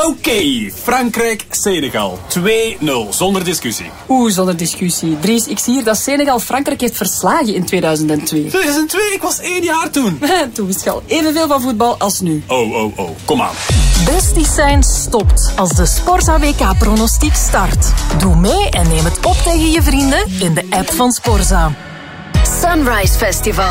Oké, Frankrijk-Senegal. 2-0, zonder discussie. Zonder discussie. Dries, ik zie hier dat Senegal Frankrijk heeft verslagen in 2002. 2002? Ik was 1 jaar toen. Toen wist je al evenveel van voetbal als nu. Oh, kom aan. Besties zijn stopt als de Sporza WK-pronostiek start. Doe mee en neem het op tegen je vrienden in de app van Sporza. Sunrise Festival.